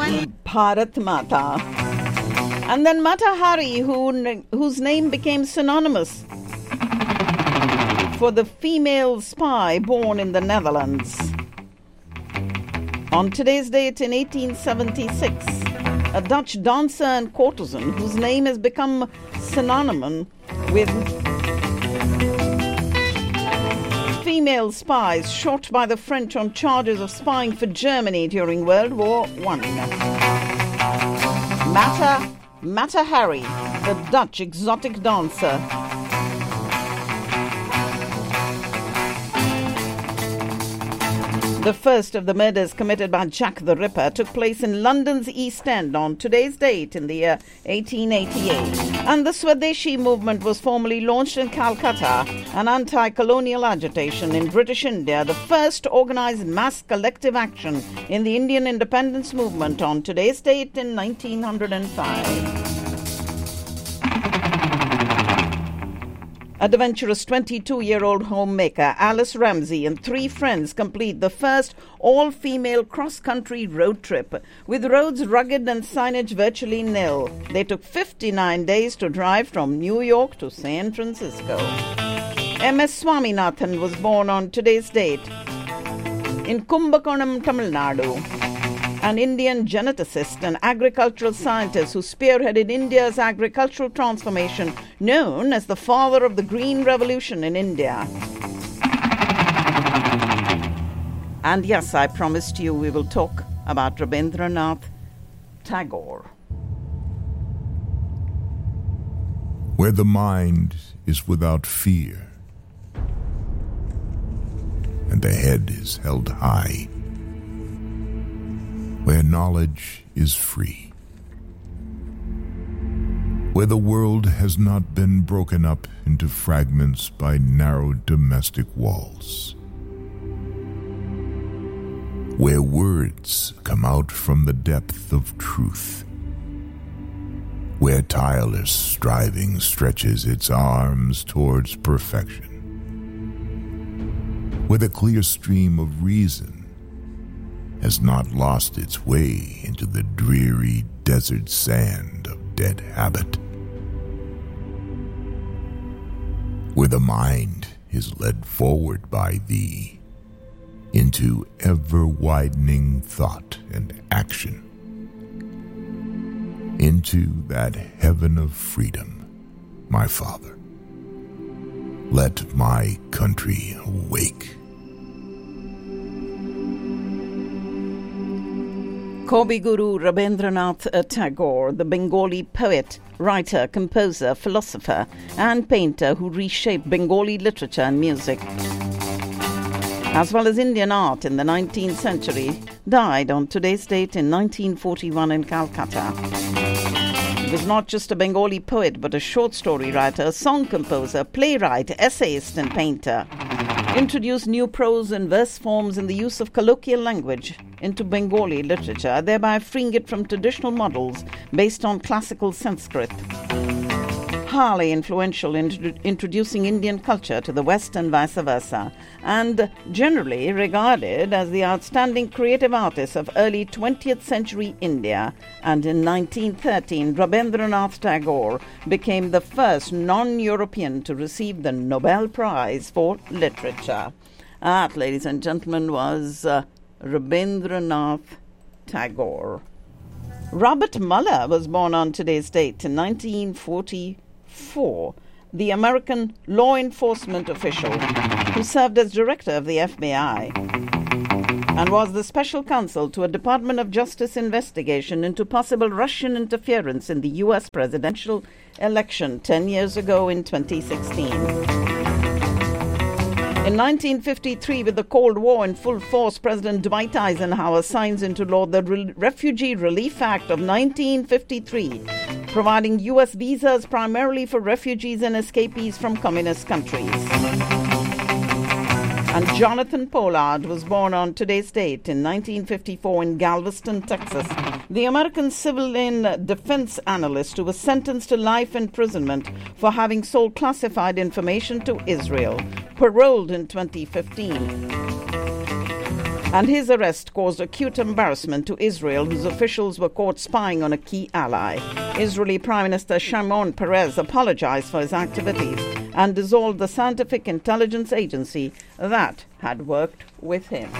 Bharat Mata. And then Mata Hari, whose name became synonymous for the female spy born in the Netherlands. On today's date in 1876, a Dutch dancer and courtesan whose name has become synonymous with female spies shot by the French on charges of spying for Germany during World War I. Mata Hari, the Dutch exotic dancer. The first of the murders committed by Jack the Ripper took place in London's East End on today's date in the year 1888. And the Swadeshi movement was formally launched in Calcutta, an anti-colonial agitation in British India, the first organised mass collective action in the Indian independence movement on today's date in 1905. Adventurous 22-year-old homemaker Alice Ramsey and 3 friends complete the first all-female cross-country road trip, with roads rugged and signage virtually nil. They took 59 days to drive from New York to San Francisco. M.S. Swaminathan was born on today's date in Kumbakonam, Tamil Nadu. An Indian geneticist and agricultural scientist who spearheaded India's agricultural transformation, known as the father of the Green Revolution in India. And yes, I promised you we will talk about Rabindranath Tagore. Where the mind is without fear, and the head is held high, where knowledge is free, where the world has not been broken up into fragments by narrow domestic walls, where words come out from the depth of truth, where tireless striving stretches its arms towards perfection, where the clear stream of reason has not lost its way into the dreary desert sand of dead habit, where the mind is led forward by thee into ever-widening thought and action, into that heaven of freedom, my Father. Let my country awake. Kavi Guru Rabindranath Tagore, the Bengali poet, writer, composer, philosopher and painter who reshaped Bengali literature and music, as well as Indian art in the 19th century, died on today's date in 1941 in Calcutta. He was not just a Bengali poet, but a short story writer, a song composer, playwright, essayist and painter. Introduced new prose and verse forms and the use of colloquial language into Bengali literature, thereby freeing it from traditional models based on classical Sanskrit. Highly influential in introducing Indian culture to the West and vice versa, and generally regarded as the outstanding creative artist of early 20th century India. And in 1913, Rabindranath Tagore became the first non-European to receive the Nobel Prize for Literature. That, ladies and gentlemen, was Rabindranath Tagore. Robert Mueller was born on today's date in 1944. The American law enforcement official who served as director of the FBI and was the special counsel to a Department of Justice investigation into possible Russian interference in the U.S. presidential election 10 years ago in 2016. In 1953, with the Cold War in full force, President Dwight Eisenhower signs into law the Refugee Relief Act of 1953, providing U.S. visas primarily for refugees and escapees from communist countries. And Jonathan Pollard was born on today's date in 1954 in Galveston, Texas. The American civilian defense analyst who was sentenced to life imprisonment for having sold classified information to Israel, paroled in 2015. And his arrest caused acute embarrassment to Israel, whose officials were caught spying on a key ally. Israeli Prime Minister Shimon Peres apologized for his activities and dissolved the scientific intelligence agency that had worked with him.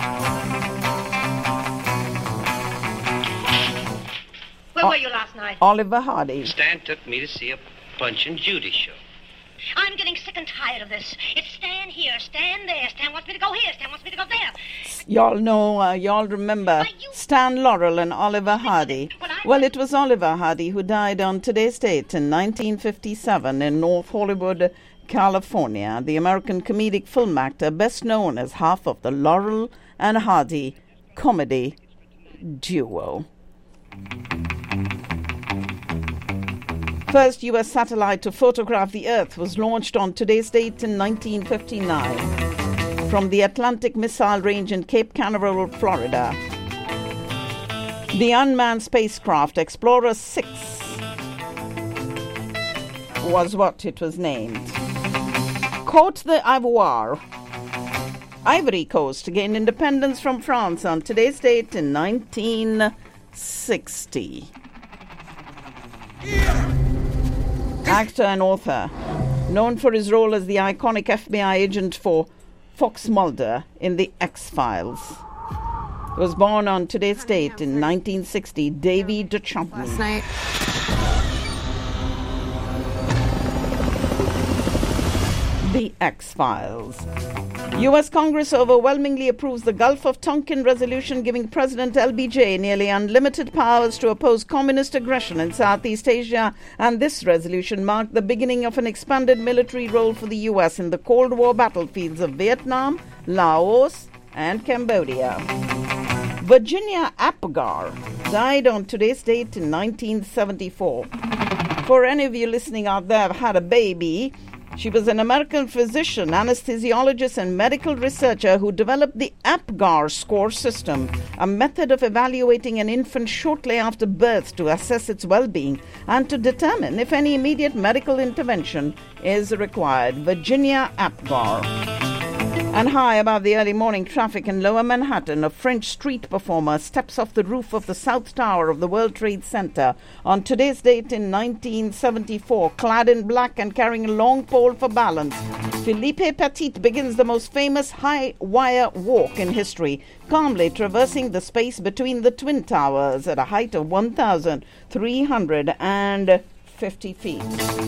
Where were you last night? Oliver Hardy. Stan took me to see a Punch and Judy show. I'm getting sick and tired of this. It's Stan here, Stan there. Stan wants me to go here, Stan wants me to go there. Y'all know, y'all remember Stan Laurel and Oliver Hardy. Well, it was Oliver Hardy who died on today's date in 1957 in North Hollywood, California. The American comedic film actor, best known as half of the Laurel and Hardy comedy duo. First U.S. satellite to photograph the Earth was launched on today's date in 1959 from the Atlantic Missile Range in Cape Canaveral, Florida. The unmanned spacecraft Explorer 6 was what it was named. Côte d'Ivoire, Ivory Coast, gained independence from France on today's date in 1960. Actor and author, known for his role as the iconic FBI agent for Fox Mulder in The X-Files. He was born on today's date in 1960, Davy Duchamp. Last night. The X-Files. U.S. Congress overwhelmingly approves the Gulf of Tonkin resolution giving President LBJ nearly unlimited powers to oppose communist aggression in Southeast Asia, and this resolution marked the beginning of an expanded military role for the U.S. in the Cold War battlefields of Vietnam, Laos, and Cambodia. Virginia Apgar died on today's date in 1974. For any of you listening out there who've had a baby, she was an American physician, anesthesiologist, and medical researcher who developed the APGAR score system, a method of evaluating an infant shortly after birth to assess its well-being and to determine if any immediate medical intervention is required. Virginia Apgar. And high above the early morning traffic in Lower Manhattan, a French street performer steps off the roof of the South Tower of the World Trade Center on today's date in 1974, clad in black and carrying a long pole for balance. Philippe Petit begins the most famous high wire walk in history, calmly traversing the space between the Twin Towers at a height of 1,350 feet.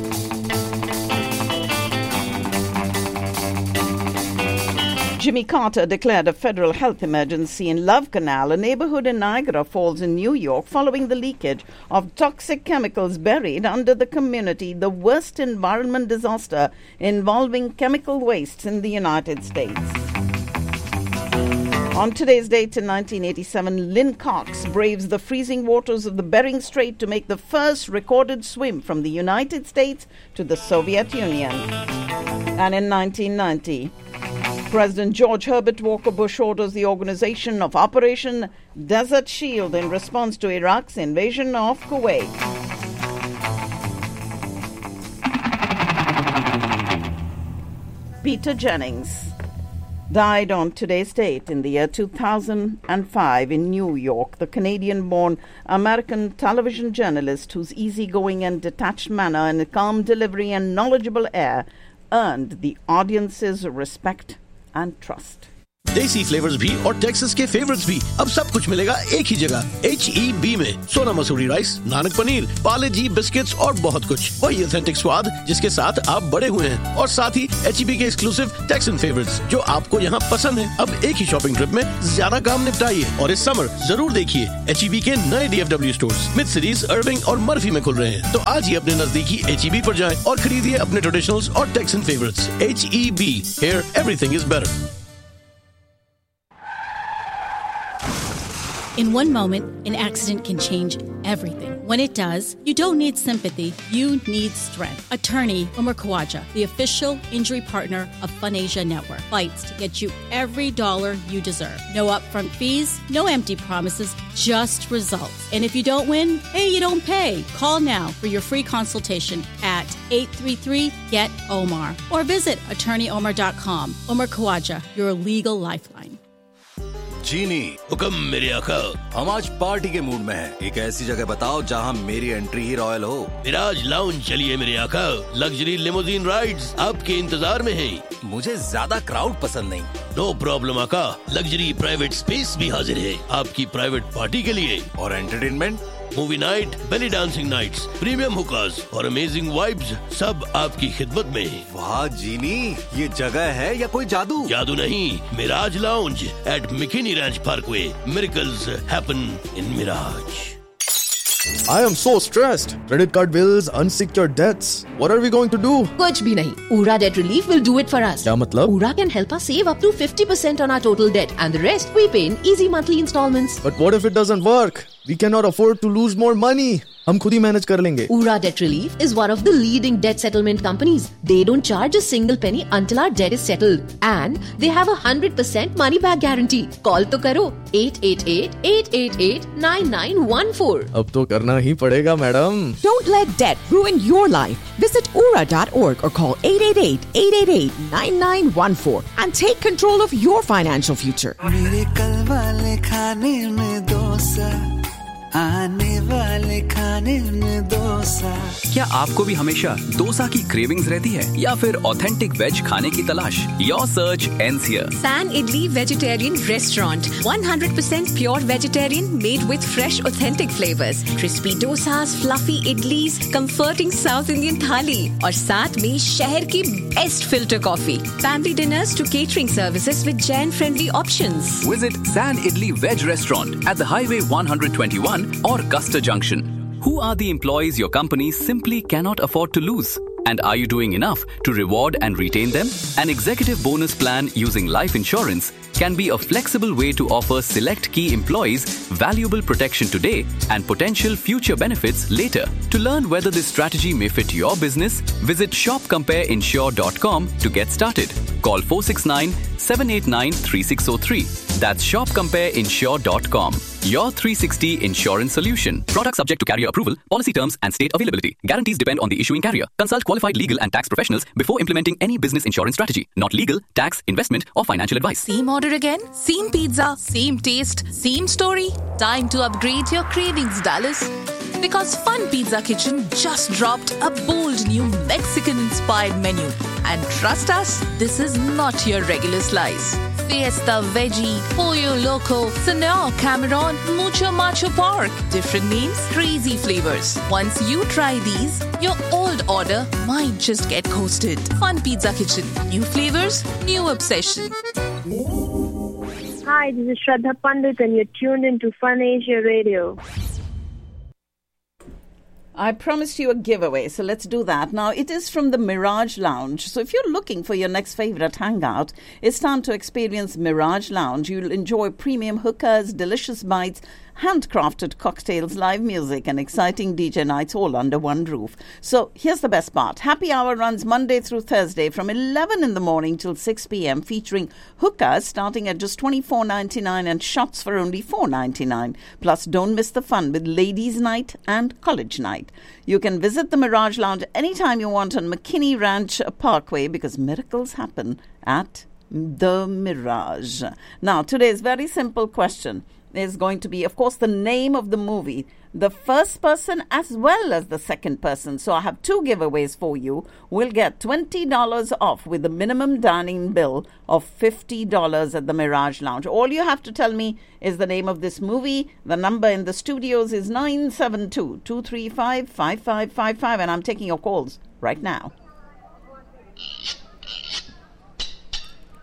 Jimmy Carter declared a federal health emergency in Love Canal, a neighborhood in Niagara Falls in New York, following the leakage of toxic chemicals buried under the community, the worst environment disaster involving chemical wastes in the United States. On today's date in 1987, Lynn Cox braves the freezing waters of the Bering Strait to make the first recorded swim from the United States to the Soviet Union. And in 1990, President George Herbert Walker Bush orders the organization of Operation Desert Shield in response to Iraq's invasion of Kuwait. Peter Jennings died on today's date in the year 2005 in New York. The Canadian-born American television journalist whose easygoing and detached manner and calm delivery and knowledgeable air earned the audience's respect and trust. देसी flavours भी और Texas के favourites भी अब सब कुछ मिलेगा एक ही जगह HEB में। सोना मसूरी राइस, नानक पनीर, पाले जी बिस्किट्स और बहुत कुछ। वही ऑथेंटिक स्वाद जिसके साथ आप बड़े हुए हैं और साथ ही HEB के एक्सक्लूसिव टेक्सन फेवरेट्स जो आपको यहाँ पसंद है। अब एक ही शॉपिंग ट्रिप में ज्यादा काम निपटाइए और इस समर जरूर देखिए HEB के नए DFW स्टोर्स मिड सिटीज, अर्विंग और मर्फी में खुल रहे हैं। तो आज ही अपने नजदीकी HEB पर जाएं और खरीदिए अपने ट्रेडिशनल्स और taxon favourites. HEB, here everything is better. In one moment, an accident can change everything. When it does, you don't need sympathy, you need strength. Attorney Umar Khawaja, the official injury partner of FunAsia Network, fights to get you every dollar you deserve. No upfront fees, no empty promises, just results. And if you don't win, hey, you don't pay. Call now for your free consultation at 833-GET-OMAR or visit attorneyomar.com. Umar Khawaja, your legal lifeline. जीनी। हुक्म मेरे आका। हम आज party के mood में हैं। एक ऐसी जगह बताओ जहां मेरी एंट्री ही रॉयल हो। मिराज लाउंज चलिए मेरे आका। लग्जरी लिमोजिन राइड्स आपके इंतजार में हैं। मुझे ज्यादा क्राउड पसंद नहीं। नो प्रॉब्लम आका, लग्जरी प्राइवेट स्पेस भी हाजिर है आपकी प्राइवेट पार्टी के लिए। और entertainment, movie night, belly dancing nights, premium हुकास और अमेजिंग वाइब्स सब आपकी खिदमत में है। वाह जीनी, ये जगह है या कोई जादू? जादू नहीं, Miraj lounge eight मिकिनी ranch Parkway. Miracles happen in Miraj. I am so stressed. Credit card bills, unsecured debts. What are we going to do? कुछ भी नहीं. Ura Debt Relief will do it for us. क्या मतलब? Ura can help us save up to 50% on our total debt, and the rest we pay in easy monthly installments. But what if it doesn't work? We cannot afford to lose more money. हम खुद ही manage कर लेंगे. Ura Debt Relief is one of the leading debt settlement companies. They don't charge a single penny until our debt is settled, and they have a 100% money back guarantee. Call तो करो 888-888-9914. अब तो करना ही पड़ेगा madam. Don't let debt ruin your life. Visit ura.org or call 888-888-9914 and take control of your financial future. मेरे कल वाले खाने में डोसा, आने वाले खाने में डोसा। क्या आपको भी हमेशा डोसा की क्रेविंग्स रहती है या फिर ऑथेंटिक वेज खाने की तलाश? Your search ends here. San Idli Vegetarian Restaurant, 100% pure vegetarian, made with fresh, authentic flavors. Crispy dosas, fluffy idlis, comforting South Indian thali, और साथ में शहर की best filter coffee. Family dinners to catering services with Jain-friendly options. Visit San Idli Veg Restaurant at the Highway 121 or Custer Junction. Who are the employees your company simply cannot afford to lose? And are you doing enough to reward and retain them? An executive bonus plan using life insurance can be a flexible way to offer select key employees valuable protection today and potential future benefits later. To learn whether this strategy may fit your business, visit shopcompareinsure.com to get started. Call 469-789-3603. That's shopcompareinsure.com. Your 360 insurance solution. Product subject to carrier approval. Policy terms and state availability. Guarantees depend on the issuing carrier. Consult qualified legal and tax professionals before implementing any business insurance strategy. Not legal, tax, investment or financial advice. Same order again? Same pizza? Same taste? Same story? Time to upgrade your cravings, Dallas. Because Fun Pizza Kitchen just dropped a bold new Mexican-inspired menu. And trust us, this is not your regular slice. Fiesta Veggie, Pollo Loco, Senor Cameron, Mucho Macho Pork. Different names, crazy flavors. Once you try these, your old order might just get coasted. Fun Pizza Kitchen. New flavors, new obsession. Hi, this is Shraddha Pandit and you're tuned into Fun Asia Radio. I promised you a giveaway, so let's do that. Now, it is from the Mirage Lounge. So if you're looking for your next favorite hangout, it's time to experience Mirage Lounge. You'll enjoy premium hookahs, delicious bites, handcrafted cocktails, live music, and exciting DJ nights all under one roof. So here's the best part. Happy Hour runs Monday through Thursday from 11 in the morning till 6 p.m. featuring hookahs starting at just $24.99 and shots for only $4.99. Plus, don't miss the fun with Ladies' Night and College Night. You can visit the Mirage Lounge anytime you want on McKinney Ranch Parkway because miracles happen at the Mirage. Now, today's very simple question is going to be, of course, the name of the movie, the first person as well as the second person. So I have two giveaways for you. We'll get $20 off with a minimum dining bill of $50 at the Mirage Lounge. All you have to tell me is the name of this movie. The number in the studios is 972-235-5555, and I'm taking your calls right now.